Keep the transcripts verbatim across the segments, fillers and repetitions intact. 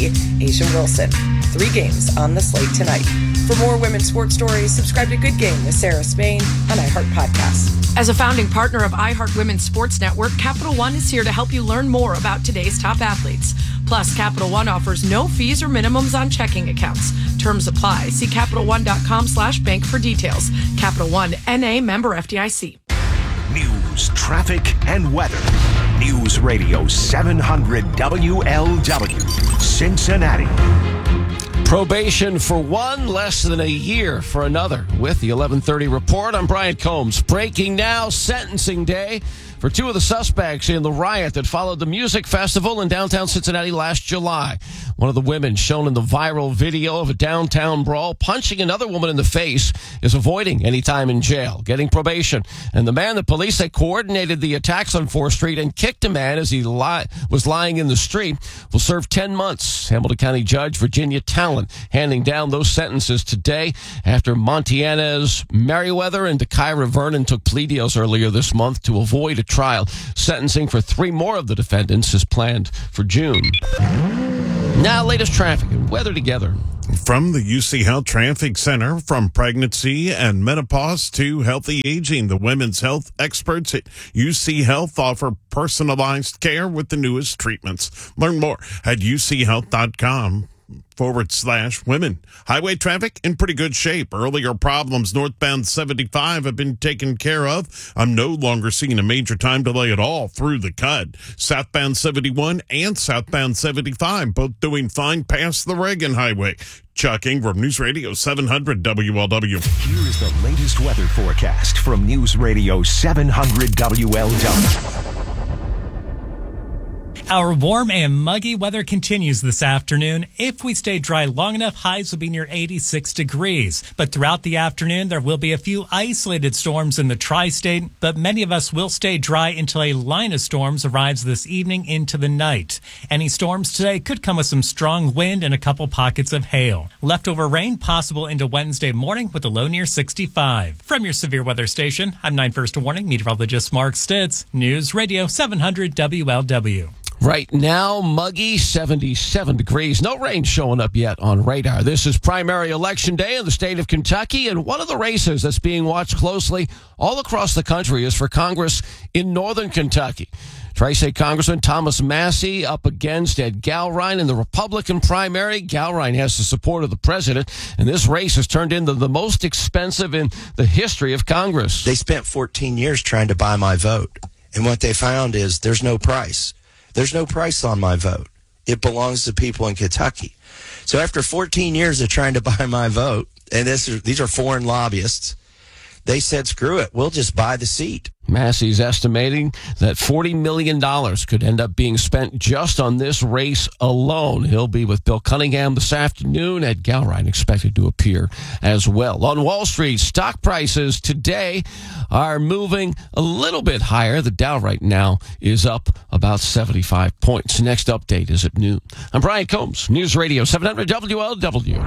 Lee, Asia Wilson. Three games on the slate tonight. For more women's sports stories, subscribe to Good Game with Sarah Spain on iHeart Podcasts. As a founding partner of iHeart Women's Sports Network, Capital One is here to help you learn more about today's top athletes. Plus, Capital One offers no fees or minimums on checking accounts. Terms apply. See CapitalOne.com slash bank for details. Capital One, N A member F D I C. News, traffic, and weather. News Radio seven hundred W L W, Cincinnati. Probation for one, less than a year for another. With the eleven thirty report, I'm Brian Combs. Breaking now, sentencing day for two of the suspects in the riot that followed the music festival in downtown Cincinnati last July. One of the women shown in the viral video of a downtown brawl punching another woman in the face is avoiding any time in jail, getting probation. And the man the police that coordinated the attacks on fourth street and kicked a man as he li- was lying in the street will serve ten months. Hamilton County Judge Virginia Talon handing down those sentences today after Montiana's Merriweather and DeKyra Vernon took plea deals earlier this month to avoid a trial. Sentencing for three more of the defendants is planned for June. Now, latest traffic and weather together. From the U C Health Traffic Center, from pregnancy and menopause to healthy aging, the women's health experts at U C Health offer personalized care with the newest treatments. Learn more at U C health dot com. forward slash women. Highway traffic in pretty good shape. Earlier problems northbound seventy-five have been taken care of. I'm no longer seeing a major time delay at all through the cut. Southbound seventy-one and southbound seventy-five both doing fine past the Reagan Highway. Chuck Ingram, News Radio seven hundred W L W. Here's the latest weather forecast from News Radio seven hundred W L W. Our warm and muggy weather continues this afternoon. If we stay dry long enough, highs will be near eighty-six degrees. But throughout the afternoon, there will be a few isolated storms in the tri-state, but many of us will stay dry until a line of storms arrives this evening into the night. Any storms today could come with some strong wind and a couple pockets of hail. Leftover rain possible into Wednesday morning with a low near sixty-five. From your severe weather station, I'm nine First Warning meteorologist Mark Stitz, News Radio seven hundred W L W. Right now, muggy, seventy-seven degrees. No rain showing up yet on radar. This is primary election day in the state of Kentucky, and one of the races that's being watched closely all across the country is for Congress in northern Kentucky. Tri-State Congressman Thomas Massie up against Ed Gallrein in the Republican primary. Gallrein has the support of the president, and this race has turned into the most expensive in the history of Congress. They spent fourteen years trying to buy my vote, and what they found is there's no price. There's no price on my vote. It belongs to people in Kentucky. So after fourteen years of trying to buy my vote, and this is, these are foreign lobbyists, they said, screw it, we'll just buy the seat. Massey's estimating that forty million dollars could end up being spent just on this race alone. He'll be with Bill Cunningham this afternoon. Ed Gallrein expected to appear as well. On Wall Street, stock prices today are moving a little bit higher. The Dow right now is up about seventy-five points. Next update is at noon. I'm Brian Combs, News Radio seven hundred W L W.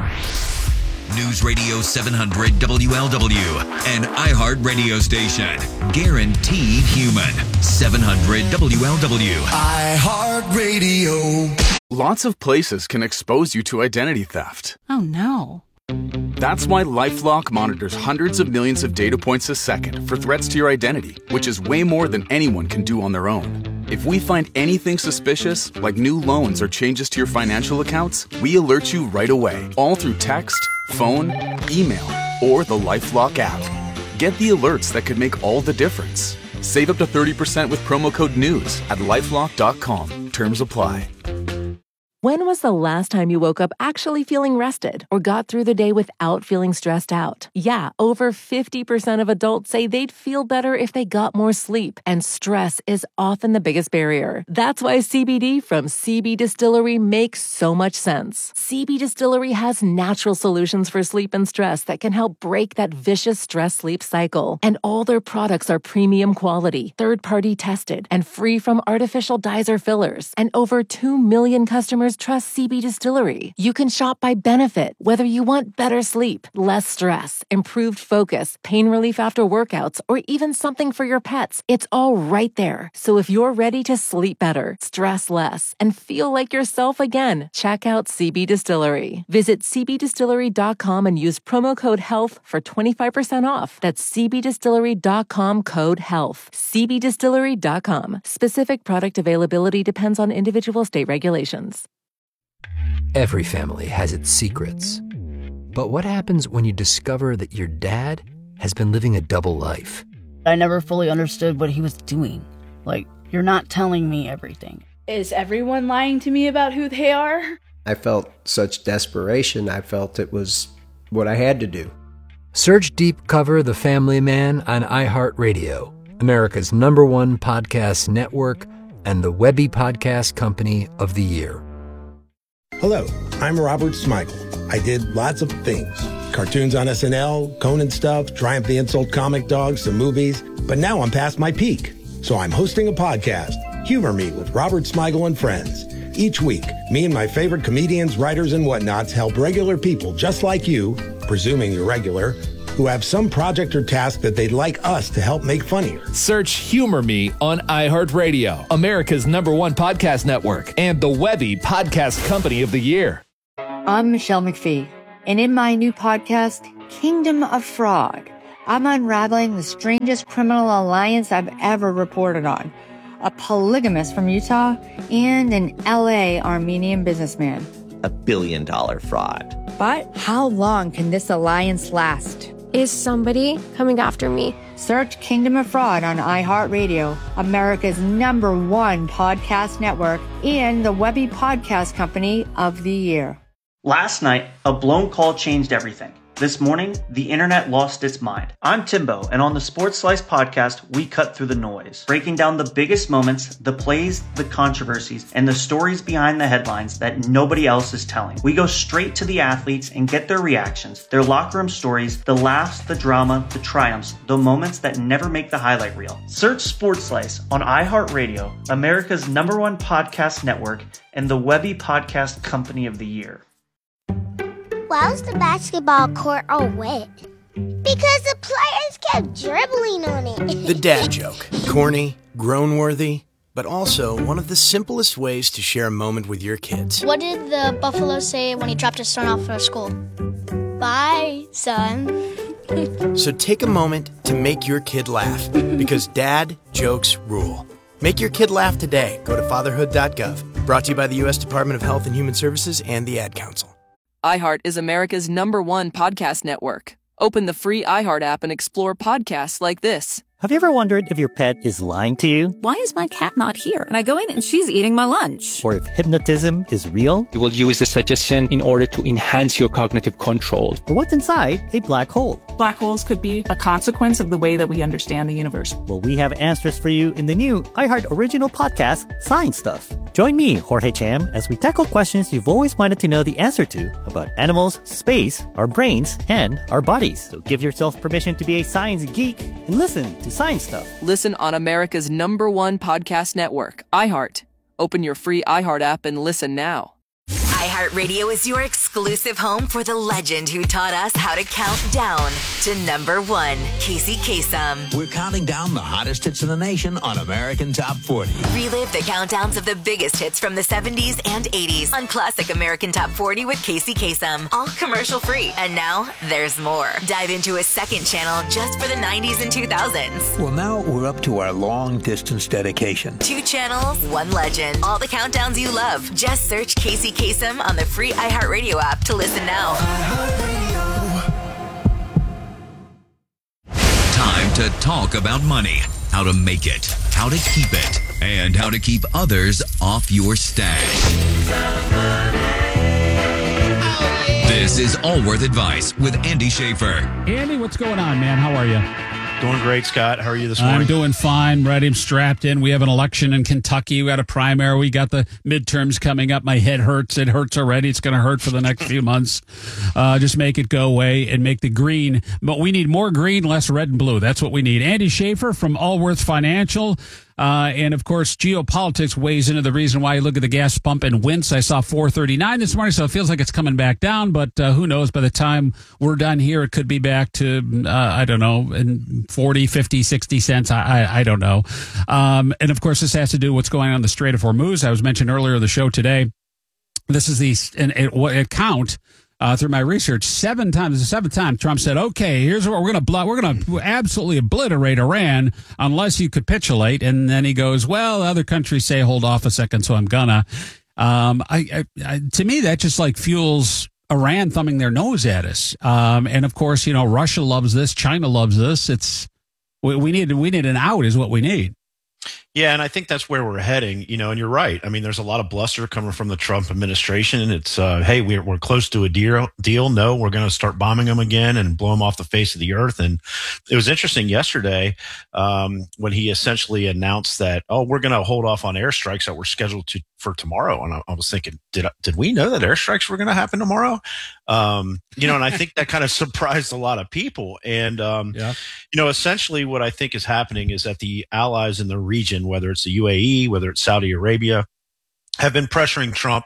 News Radio seven hundred W L W, an iHeart radio station. Guaranteed human. seven hundred W L W. iHeart Radio. Lots of places can expose you to identity theft. Oh, no. That's why LifeLock monitors hundreds of millions of data points a second for threats to your identity, which is way more than anyone can do on their own. If we find anything suspicious, like new loans or changes to your financial accounts, we alert you right away, all through text, phone, email, or the LifeLock app. Get the alerts that could make all the difference. Save up to thirty percent with promo code NEWS at lifelock dot com. Terms apply. When was the last time you woke up actually feeling rested or got through the day without feeling stressed out? Yeah, over fifty percent of adults say they'd feel better if they got more sleep, and stress is often the biggest barrier. That's why C B D from C B Distillery makes so much sense. C B Distillery has natural solutions for sleep and stress that can help break that vicious stress-sleep cycle. And all their products are premium quality, third-party tested, and free from artificial dyes or fillers. And over two million customers customers trust C B Distillery. You can shop by benefit, whether you want better sleep, less stress, improved focus, pain relief after workouts, or even something for your pets. It's all right there. So if you're ready to sleep better, stress less, and feel like yourself again, check out C B Distillery. Visit c b distillery dot com and use promo code HEALTH for twenty-five percent off. That's c b distillery dot com code HEALTH. c b distillery dot com. Specific product availability depends on individual state regulations. Every family has its secrets. But what happens when you discover that your dad has been living a double life? I never fully understood what he was doing. Like, you're not telling me everything. Is everyone lying to me about who they are? I felt such desperation. I felt it was what I had to do. Search Deep Cover The Family Man on iHeartRadio, America's number one podcast network and the Webby Podcast Company of the Year. Hello, I'm Robert Smigel. I did lots of things. Cartoons on S N L, Conan stuff, Triumph the Insult Comic Dog, some movies. But now I'm past my peak. So I'm hosting a podcast, Humor Me with Robert Smigel and Friends. Each week, me and my favorite comedians, writers, and whatnots help regular people just like you, presuming you're regular, who have some project or task that they'd like us to help make funnier. Search Humor Me on iHeartRadio, America's number one podcast network, and the Webby Podcast Company of the Year. I'm Michelle McPhee, and in my new podcast, Kingdom of Fraud, I'm unraveling the strangest criminal alliance I've ever reported on. A polygamist from Utah and an L A Armenian businessman. A billion dollar fraud. But how long can this alliance last? Is somebody coming after me? Search Kingdom of Fraud on iHeartRadio, America's number one podcast network, and the Webby Podcast Company of the Year. Last night, a blown call changed everything. This morning, the internet lost its mind. I'm Timbo, and on the Sports Slice podcast, we cut through the noise, breaking down the biggest moments, the plays, the controversies, and the stories behind the headlines that nobody else is telling. We go straight to the athletes and get their reactions, their locker room stories, the laughs, the drama, the triumphs, the moments that never make the highlight reel. Search Sports Slice on iHeartRadio, America's number one podcast network, and the Webby Podcast Company of the Year. Why was the basketball court all wet? Because the players kept dribbling on it. The dad joke. Corny, groan-worthy, but also one of the simplest ways to share a moment with your kids. What did the buffalo say when he dropped his son off for school? Bye, son. So take a moment to make your kid laugh, because dad jokes rule. Make your kid laugh today. Go to fatherhood dot gov. Brought to you by the U S Department of Health and Human Services and the Ad Council. iHeart is America's number one podcast network. Open the free iHeart app and explore podcasts like this. Have you ever wondered if your pet is lying to you? Why is my cat not here? And I go in and she's eating my lunch. Or if hypnotism is real? You will use the suggestion in order to enhance your cognitive control. Or what's inside a black hole? Black holes could be a consequence of the way that we understand the universe. Well, we have answers for you in the new iHeart original podcast, Science Stuff. Join me, Jorge Cham, as we tackle questions you've always wanted to know the answer to about animals, space, our brains, and our bodies. So give yourself permission to be a science geek and listen to Science Stuff. Listen on America's number one podcast network, iHeart. Open your free iHeart app and listen now. iHeartRadio is your exclusive home for the legend who taught us how to count down to number one, Casey Kasem. We're counting down the hottest hits in the nation on American Top forty. Relive the countdowns of the biggest hits from the seventies and eighties on Classic American Top forty with Casey Kasem. All commercial free. And now there's more. Dive into a second channel just for the nineties and two thousands. Well, now we're up to our long distance dedication. Two channels, one legend. All the countdowns you love. Just search Casey Kasem on the free iHeartRadio app to listen now. Time to talk about money, how to make it, how to keep it, and how to keep others off your stash. This is Allworth Advice with Andy Schaefer. Andy, what's going on, man? How are you? Doing great, Scott. How are you this morning? I'm doing fine. Ready. I'm strapped in. We have an election in Kentucky. We got a primary. We got the midterms coming up. My head hurts. It hurts already. It's going to hurt for the next few months. Uh, just make it go away and make the green. But we need more green, less red and blue. That's what we need. Andy Schaefer from Allworth Financial. Uh, and, of course, geopolitics weighs into the reason why you look at the gas pump and wince. I saw four thirty-nine this morning, so it feels like it's coming back down. But uh, who knows? By the time we're done here, it could be back to, uh, I don't know, in forty, fifty, sixty cents. I, I, I don't know. Um, and, of course, this has to do with what's going on in the Strait of Hormuz. I was mentioned earlier in the show today. This is the an, a, a count. Uh, through my research, seven times, the seventh time, Trump said, "Okay, here's what we're going to we're going to absolutely obliterate Iran unless you capitulate." And then he goes, "Well, other countries say hold off a second, so I'm gonna." Um, I, I, I to me, that just like fuels Iran thumbing their nose at us. Um, and of course, you know, Russia loves this, China loves this. It's we, we need we need an out, is what we need. Yeah, and I think that's where we're heading, you know, and you're right. I mean, there's a lot of bluster coming from the Trump administration, and it's, uh, hey, we're, we're close to a deal. deal. No, we're going to start bombing them again and blow them off the face of the earth. And it was interesting yesterday um, when he essentially announced that, oh, we're going to hold off on airstrikes that were scheduled to for tomorrow. And I, I was thinking, did did we know that airstrikes were going to happen tomorrow? Um, you know, and I think that kind of surprised a lot of people. And, um, yeah. you know, essentially what I think is happening is that the allies in the region, whether it's the U A E, whether it's Saudi Arabia, have been pressuring Trump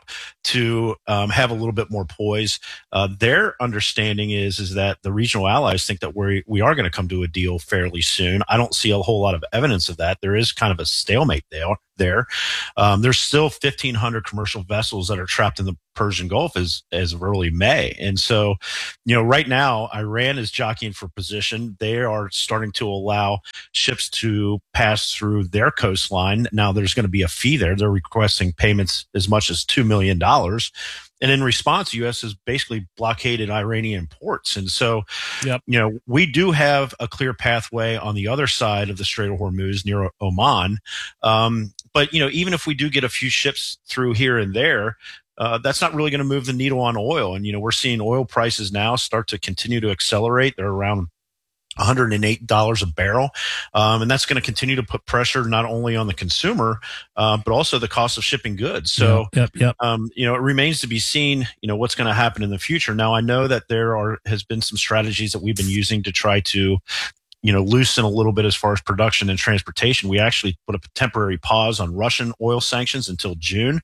to um, have a little bit more poise. Uh, their understanding is is that the regional allies think that we we are going to come to a deal fairly soon. I don't see a whole lot of evidence of that. There is kind of a stalemate there. There, um, there's still fifteen hundred commercial vessels that are trapped in the Persian Gulf as as of early May, and so, you know, right now Iran is jockeying for position. They are starting to allow ships to pass through their coastline. Now there's going to be a fee there. They're requesting payments as much as two million dollars. And in response, the U S has basically blockaded Iranian ports. And so, yep. you know, we do have a clear pathway on the other side of the Strait of Hormuz near Oman. Um, but, you know, even if we do get a few ships through here and there, uh, that's not really going to move the needle on oil. And, you know, we're seeing oil prices now start to continue to accelerate. They're around one hundred eight dollars a barrel. Um, and that's going to continue to put pressure not only on the consumer, uh, but also the cost of shipping goods. So, yep, yep. Um, you know, it remains to be seen, you know, what's going to happen in the future. Now, I know that there are, has been some strategies that we've been using to try to, you know, loosen a little bit as far as production and transportation. We actually put a temporary pause on Russian oil sanctions until June,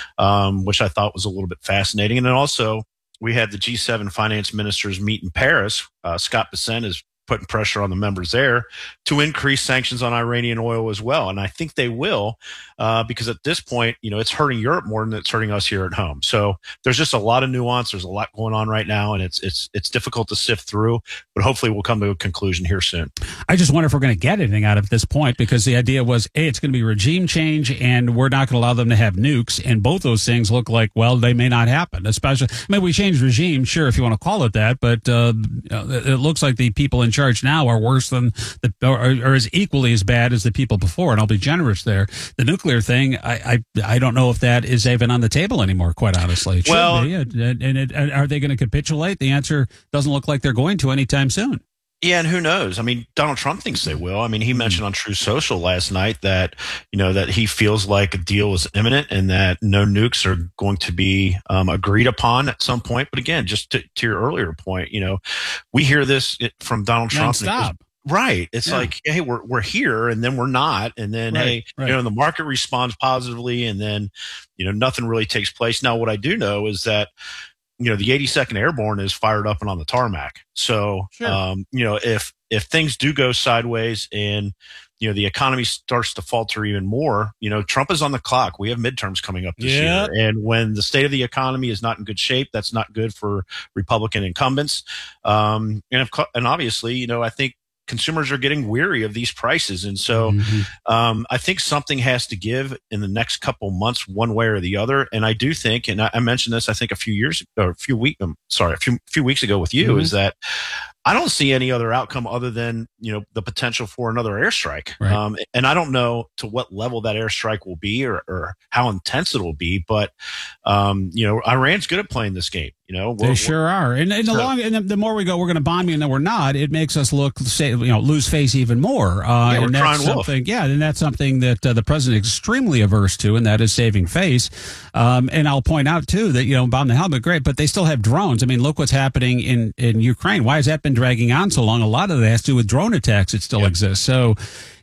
um, which I thought was a little bit fascinating. And then also we had the G seven finance ministers meet in Paris. Uh, Scott Bessent is putting pressure on the members there to increase sanctions on Iranian oil as well. And I think they will, uh, because at this point, you know, it's hurting Europe more than it's hurting us here at home. So there's just a lot of nuance. There's a lot going on right now, and it's it's it's difficult to sift through, but hopefully we'll come to a conclusion here soon. I just wonder if we're going to get anything out of this point, because the idea was, hey, it's going to be regime change and we're not going to allow them to have nukes. And both those things look like, well, they may not happen, especially, I mean, we changed regime, sure, if you want to call it that, but uh, it looks like the people in charge now are worse than the, or, or as equally as bad as the people before. And I'll be generous there. The nuclear thing, I, I, I don't know if that is even on the table anymore, quite honestly. It well, should be. And, and it, are they going to capitulate? The answer doesn't look like they're going to anytime soon. Yeah, and who knows? I mean, Donald Trump thinks they will. I mean, he mentioned on True Social last night that, you know, that he feels like a deal is imminent and that no nukes are going to be um, agreed upon at some point. But again, just to, to your earlier point, you know, we hear this from Donald Trump. Stop. Right. It's yeah. like, hey, we're we're here, and then we're not, and then right, hey, right. you know, the market responds positively, and then, you know, nothing really takes place. Now, what I do know is that, you know, the eighty-second Airborne is fired up and on the tarmac. So, sure. um, you know, if if things do go sideways and, you know, the economy starts to falter even more, you know, Trump is on the clock. We have midterms coming up this yeah. year. And when the state of the economy is not in good shape, that's not good for Republican incumbents. Um, and, if, and obviously, you know, I think consumers are getting weary of these prices. And so mm-hmm. um, I think something has to give in the next couple months, one way or the other. And I do think, and I, I mentioned this, I think a few years or a few weeks, um, sorry, a few, few weeks ago with you, mm-hmm. is that I don't see any other outcome other than, you know, the potential for another airstrike. Right. Um, and I don't know to what level that airstrike will be or, or how intense it will be, but, um, you know, Iran's good at playing this game. You know, they sure are. And, and the so, long, and the, the more we go, we're going to bomb you, and then we're not. It makes us look, say, you know, lose face even more. Uh, yeah, we're and that's crying something, wolf. yeah, and that's something that uh, the president is extremely averse to, and that is saving face. Um, and I'll point out too that, you know, bomb the helmet, great, but they still have drones. I mean, look what's happening in in Ukraine. Why has that been dragging on so long? A lot of that has to do with drone attacks that still yep. exist. So,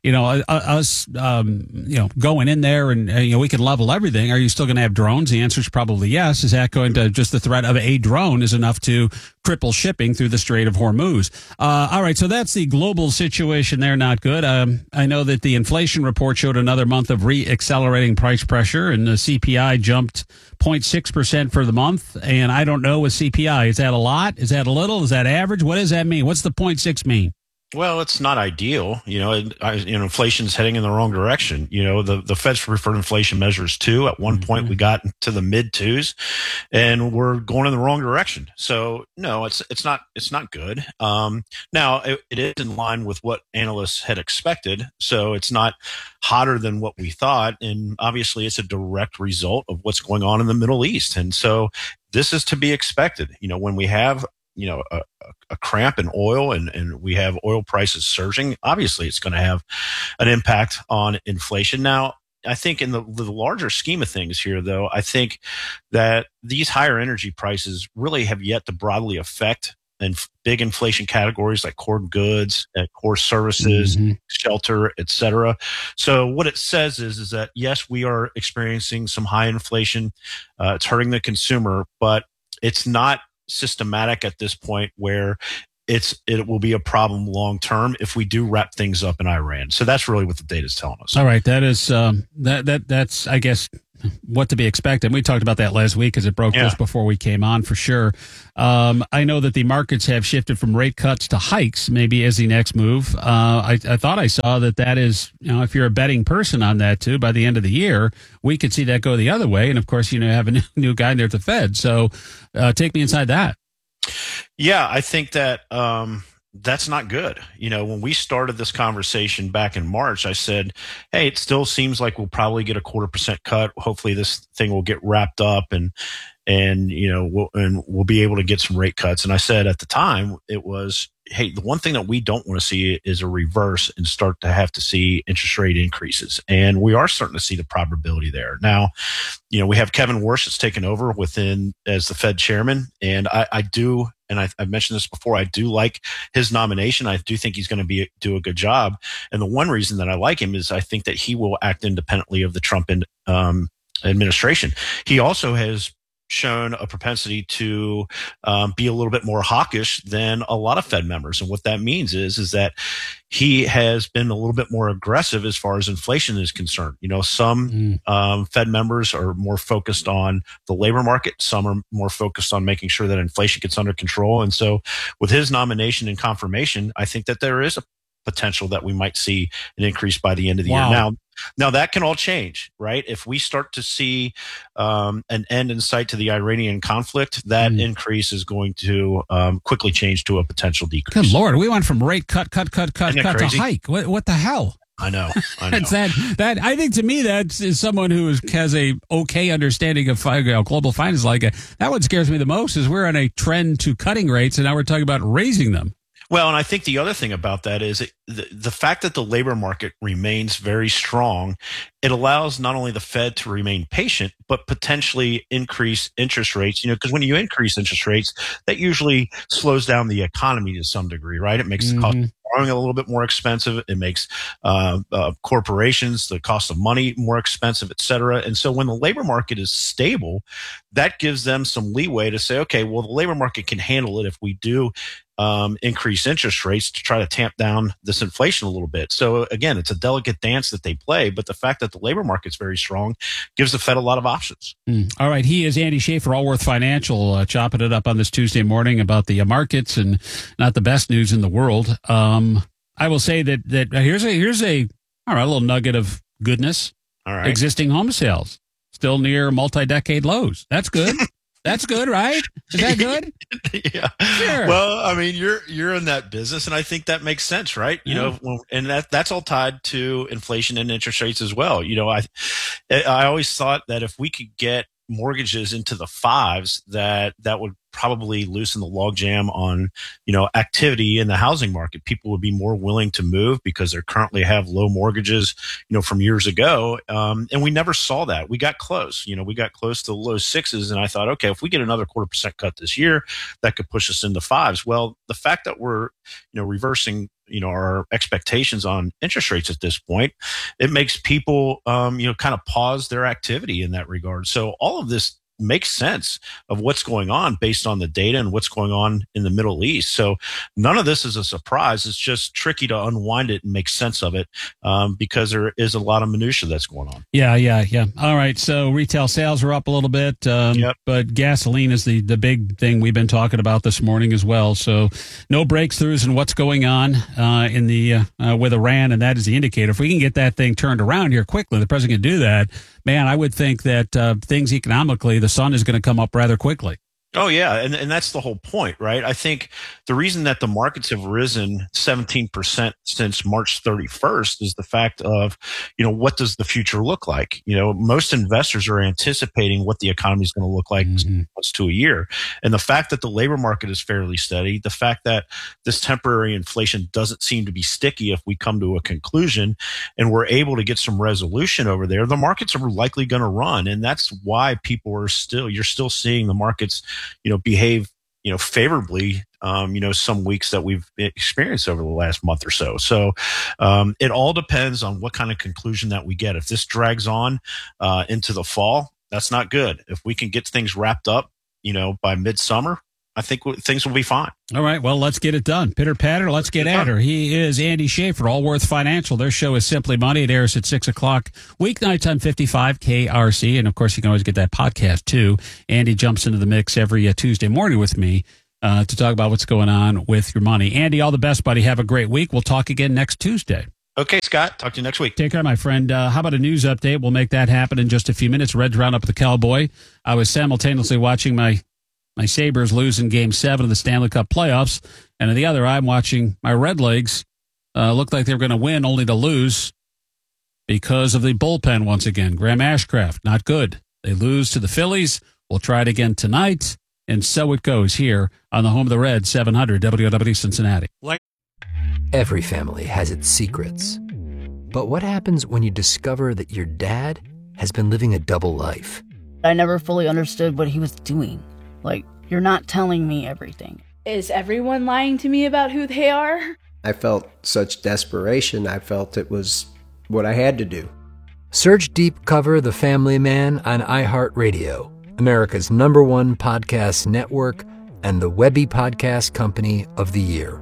you know, uh, us, um, you know, going in there and, uh, you know, we can level everything. Are you still going to have drones? The answer is probably yes. Is that going to, just the threat of a drone is enough to cripple shipping through the Strait of Hormuz? Uh, all right. So that's the global situation there. Not good. Um, I know that the inflation report showed another month of re-accelerating price pressure, and the C P I jumped zero point six percent for the month. And I don't know with C P I, is that a lot? Is that a little? Is that average? What does that mean? What's the zero point six mean? Well, it's not ideal. You know, it, I, you know, inflation's heading in the wrong direction. You know, the, the Fed's preferred inflation measures two. At one mm-hmm. point, we got to the mid twos, and we're going in the wrong direction. So, no, it's it's not it's not good. Um, now, it, it is in line with what analysts had expected. So, it's not hotter than what we thought, and obviously, it's a direct result of what's going on in the Middle East. And so, this is to be expected. You know, when we have you know, a, a cramp in oil and, and we have oil prices surging, obviously it's going to have an impact on inflation. Now, I think in the, the larger scheme of things here, though, I think that these higher energy prices really have yet to broadly affect and big inflation categories like core goods, uh, core services, mm-hmm. shelter, et cetera. So what it says is, is that, yes, we are experiencing some high inflation. Uh, it's hurting the consumer, but it's not systematic at this point where it's it will be a problem long term if we do wrap things up in Iran. So that's really what the data is telling us. All right, that is um, that that that's I guess what to be expected. We talked about that last week as it broke yeah. just before we came on, for sure. Um, I know that the markets have shifted from rate cuts to hikes, maybe as the next move. Uh, I, I thought I saw that that is, you know, if you're a betting person on that too, by the end of the year, we could see that go the other way. And of course, you know, have a new, new guy there at the Fed. So uh, take me inside that. Yeah, I think that um, that's not good. You know, when we started this conversation back in March, I said, hey, it still seems like we'll probably get a quarter percent cut. Hopefully this thing will get wrapped up and, and, you know, we'll, and we'll be able to get some rate cuts. And I said at the time, it was, hey, the one thing that we don't want to see is a reverse and start to have to see interest rate increases. And we are starting to see the probability there. Now, you know, we have Kevin Warsh that's taken over within as the Fed chairman. And I, I do, and I, I've mentioned this before, I do like his nomination. I do think he's going to be do a good job. And the one reason that I like him is I think that he will act independently of the Trump in, um, administration. He also has shown a propensity to um, be a little bit more hawkish than a lot of Fed members. And what that means is, is that he has been a little bit more aggressive as far as inflation is concerned. You know, some mm. um, Fed members are more focused on the labor market. Some are more focused on making sure that inflation gets under control. And so with his nomination and confirmation, I think that there is a potential that we might see an increase by the end of the wow. year. Now, now that can all change, right? If we start to see um, an end in sight to the Iranian conflict, that mm. increase is going to um, quickly change to a potential decrease. Good Lord, we went from rate cut, cut, cut, cut, cut crazy? to hike. What, what the hell? I know. I know. It's that, that, I think to me, that is someone who is, has a okay understanding of you know, global finance. Like a, that one scares me the most is we're on a trend to cutting rates, and now we're talking about raising them. Well, and I think the other thing about that is it, the, the fact that the labor market remains very strong, it allows not only the Fed to remain patient, but potentially increase interest rates. You know, because when you increase interest rates, that usually slows down the economy to some degree, right? It makes mm-hmm. the cost of borrowing a little bit more expensive. It makes uh, uh, corporations, the cost of money more expensive, et cetera. And so when the labor market is stable, that gives them some leeway to say, okay, well, the labor market can handle it if we do um, increase interest rates to try to tamp down this inflation a little bit. So again, it's a delicate dance that they play, but the fact that the labor market's very strong gives the Fed a lot of options. Mm. All right. He is Andy Schaefer, Allworth Financial, uh, chopping it up on this Tuesday morning about the uh, markets and not the best news in the world. Um, I will say that, that uh, here's a, here's a, all right, a little nugget of goodness. All right. Existing home sales still near multi-decade lows. That's good. That's good, right? Is that good? Yeah. Sure. Well, I mean, you're you're in that business, and I think that makes sense, right? You yeah. know, and that that's all tied to inflation and interest rates as well. You know, I I always thought that if we could get mortgages into the fives, that that would probably loosen the logjam on, you know, activity in the housing market. People would be more willing to move because they currently have low mortgages, you know, from years ago. Um, and we never saw that. We got close, you know, we got close to the low sixes. And I thought, okay, if we get another quarter percent cut this year, that could push us into fives. Well, the fact that we're, you know, reversing you know, our expectations on interest rates at this point, it makes people, um, you know, kind of pause their activity in that regard. So all of this makes sense of what's going on based on the data and what's going on in the Middle East. So none of this is a surprise. It's just tricky to unwind it and make sense of it um, because there is a lot of minutia that's going on. Yeah, yeah, yeah. All right. So retail sales are up a little bit, um, yep. but gasoline is the, the big thing we've been talking about this morning as well. So no breakthroughs in what's going on uh, in the uh, uh, with Iran, and that is the indicator. If we can get that thing turned around here quickly, the president can do that. Man, I would think that uh, things economically, the sun is going to come up rather quickly. Oh, yeah. And, and that's the whole point, right? I think the reason that the markets have risen seventeen percent since March thirty-first is the fact of, you know, what does the future look like? You know, most investors are anticipating what the economy is going to look like mm-hmm. months to a year. And the fact that the labor market is fairly steady, the fact that this temporary inflation doesn't seem to be sticky if we come to a conclusion and we're able to get some resolution over there, the markets are likely going to run. And that's why people are still, you're still seeing the markets, you know, behave, you know, favorably, um, you know, some weeks that we've experienced over the last month or so. So um, it all depends on what kind of conclusion that we get. If this drags on uh, into the fall, that's not good. If we can get things wrapped up, you know, by midsummer, I think w- things will be fine. All right. Well, let's get it done. Pitter patter. Let's get at her. He is Andy Schaefer, Allworth Financial. Their show is Simply Money. It airs at six o'clock weeknights on fifty-five K R C. And of course, you can always get that podcast too. Andy jumps into the mix every uh, Tuesday morning with me uh, to talk about what's going on with your money. Andy, all the best, buddy. Have a great week. We'll talk again next Tuesday. Okay, Scott. Talk to you next week. Take care, my friend. Uh, how about a news update? We'll make that happen in just a few minutes. Reds round up the Cowboy. I was simultaneously watching my My Sabres lose in Game seven of the Stanley Cup playoffs. And on the other, I'm watching my Redlegs uh, look like they were going to win only to lose because of the bullpen once again. Graham Ashcraft, not good. They lose to the Phillies. We'll try it again tonight. And so it goes here on the home of the Reds, seven hundred W O W Cincinnati. Every family has its secrets. But what happens when you discover that your dad has been living a double life? I never fully understood what he was doing. Like, you're not telling me everything. Is everyone lying to me about who they are? I felt such desperation. I felt it was what I had to do. Search Deep Cover The Family Man on iHeartRadio, America's number one podcast network and the Webby Podcast Company of the Year.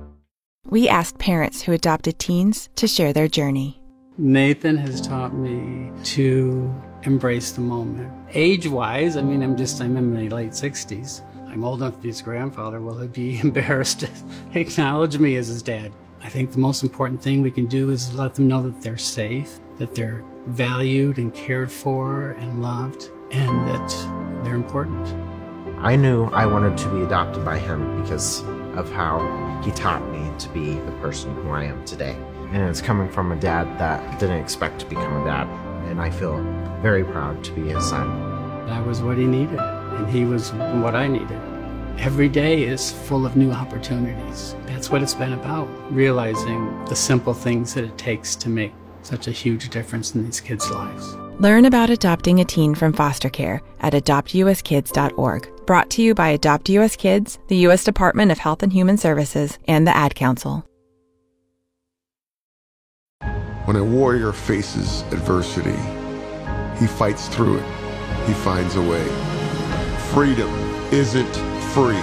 We asked parents who adopted teens to share their journey. Nathan has taught me to embrace the moment. Age-wise, I mean, I'm just, I'm in my late sixties. I'm old enough to be his grandfather. Will he be embarrassed to acknowledge me as his dad? I think the most important thing we can do is let them know that they're safe, that they're valued and cared for and loved, and that they're important. I knew I wanted to be adopted by him because of how he taught me to be the person who I am today. And it's coming from a dad that didn't expect to become a dad. And I feel very proud to be his son. That was what he needed, and he was what I needed. Every day is full of new opportunities. That's what it's been about, realizing the simple things that it takes to make such a huge difference in these kids' lives. Learn about adopting a teen from foster care at adopt u s kids dot org. Brought to you by Adopt U S Kids, the U S Department of Health and Human Services, and the Ad Council. When a warrior faces adversity, he fights through it. He finds a way. Freedom isn't free.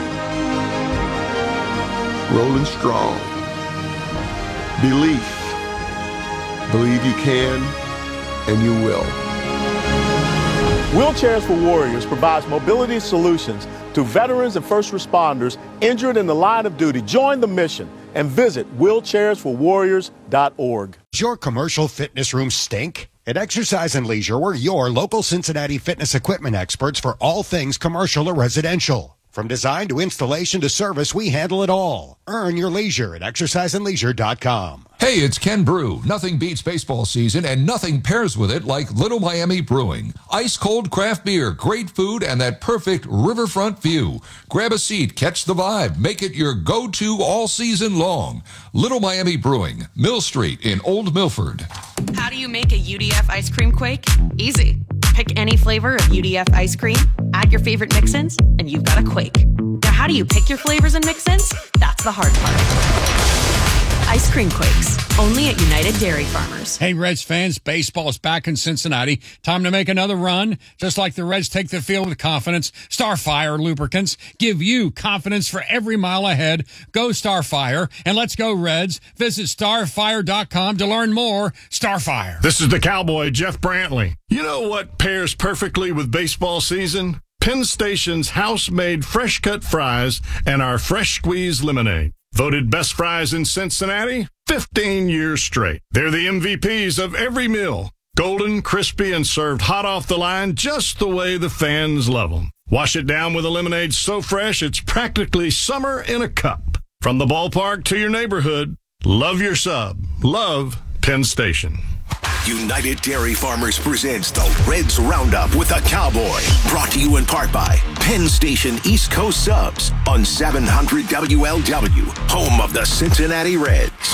Rolling strong. Belief. Believe you can, and you will. Wheelchairs for Warriors provides mobility solutions to veterans and first responders injured in the line of duty. Join the mission and visit wheelchairs for warriors dot org. Does your commercial fitness room stink? At Exercise and Leisure, we're your local Cincinnati fitness equipment experts for all things commercial or residential. From design to installation to service, we handle it all. Earn your leisure at exercise and leisure dot com. Hey, it's Ken Brew. Nothing beats baseball season, and nothing pairs with it like Little Miami Brewing. Ice-cold craft beer, great food, and that perfect riverfront view. Grab a seat, catch the vibe, make it your go-to all season long. Little Miami Brewing, Mill Street in Old Milford. How do you make a U D F ice cream quake? Easy. Pick any flavor of U D F ice cream, add your favorite mix-ins, and you've got a quake. Now, how do you pick your flavors and mix-ins? That's the hard part. Ice Cream Quakes, only at United Dairy Farmers. Hey, Reds fans, baseball is back in Cincinnati. Time to make another run. Just like the Reds take the field with confidence, Starfire lubricants give you confidence for every mile ahead. Go Starfire, and let's go Reds. Visit starfire dot com to learn more. Starfire. This is the Cowboy, Jeff Brantley. You know what pairs perfectly with baseball season? Penn Station's house-made fresh-cut fries and our fresh squeeze lemonade. Voted best fries in Cincinnati fifteen years straight. They're the M V Ps of every meal. Golden, crispy, and served hot off the line just the way the fans love them. Wash it down with a lemonade so fresh it's practically summer in a cup. From the ballpark to your neighborhood, love your sub. Love Penn Station. United Dairy Farmers presents the Reds Roundup with the Cowboy. Brought to you in part by Penn Station East Coast Subs on seven hundred W L W, home of the Cincinnati Reds.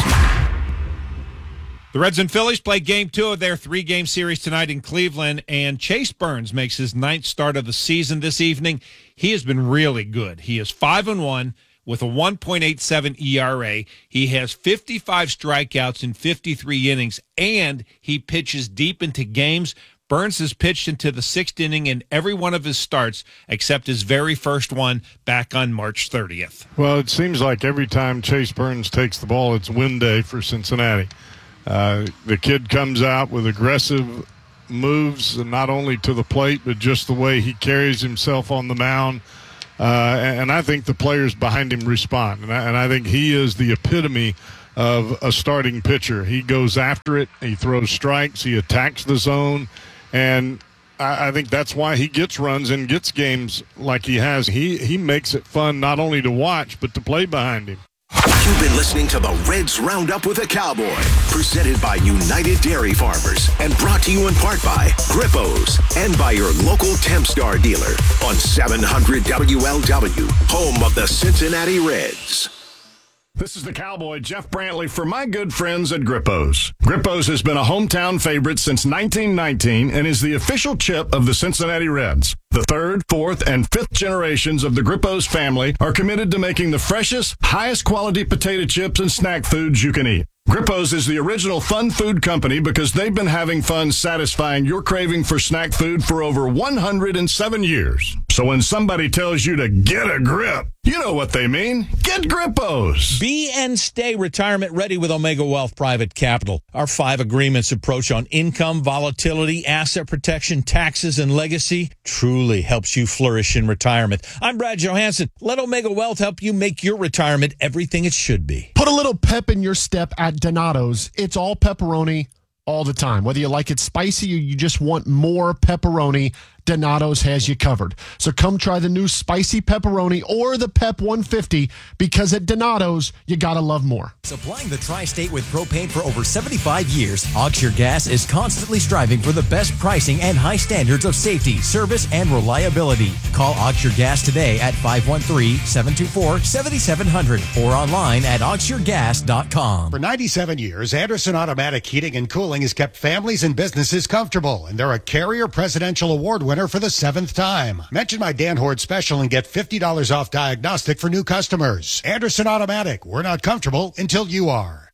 The Reds and Phillies play game two of their three-game series tonight in Cleveland, and Chase Burns makes his ninth start of the season this evening. He has been really good. He is five and one. With a one point eight seven E R A, he has fifty-five strikeouts in fifty-three innings, and he pitches deep into games. Burns has pitched into the sixth inning in every one of his starts, except his very first one back on March thirtieth. Well, it seems like every time Chase Burns takes the ball, it's win day for Cincinnati. Uh, the kid comes out with aggressive moves, not only to the plate, but just the way he carries himself on the mound. Uh, and I think the players behind him respond. And I, and I think he is the epitome of a starting pitcher. He goes after it. He throws strikes. He attacks the zone. And I, I think that's why he gets runs and gets games like he has. He, he makes it fun not only to watch, but to play behind him. You've been listening to the Reds Roundup with a Cowboy, presented by United Dairy Farmers and brought to you in part by Grippos and by your local Tempstar dealer on seven hundred W L W, home of the Cincinnati Reds. This is the Cowboy, Jeff Brantley, for my good friends at Grippos. Grippos has been a hometown favorite since nineteen nineteen and is the official chip of the Cincinnati Reds. The third, fourth, and fifth generations of the Grippos family are committed to making the freshest, highest quality potato chips and snack foods you can eat. Grippos is the original fun food company because they've been having fun satisfying your craving for snack food for over one hundred seven years. So when somebody tells you to get a grip, you know what they mean. Get Grippos. Be and stay retirement ready with Omega Wealth Private Capital. Our five agreements approach on income, volatility, asset protection, taxes, and legacy truly helps you flourish in retirement. I'm Brad Johansson. Let Omega Wealth help you make your retirement everything it should be. Put a little pep in your step at Donato's. It's all pepperoni all the time. Whether you like it spicy or you just want more pepperoni, Donato's has you covered. So come try the new spicy pepperoni or the Pep one fifty, because at Donato's, you gotta love more. Supplying the tri-state with propane for over seventy-five years, Auxure Gas is constantly striving for the best pricing and high standards of safety, service, and reliability. Call Auxure Gas today at five one three, seven two four, seven seven zero zero or online at auxure gas dot com. For ninety-seven years, Anderson Automatic Heating and Cooling has kept families and businesses comfortable, and they're a Carrier Presidential Award winner for the seventh time. Mention my Dan Horde special and get fifty dollars off diagnostic for new customers. Anderson Automatic, we're not comfortable until you are.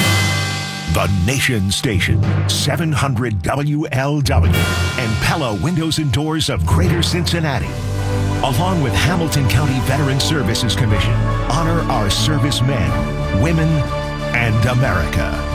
The Nation Station, seven hundred W L W, and Pella Windows and Doors of Greater Cincinnati, along with Hamilton County Veteran Services Commission, honor our servicemen, women, and America.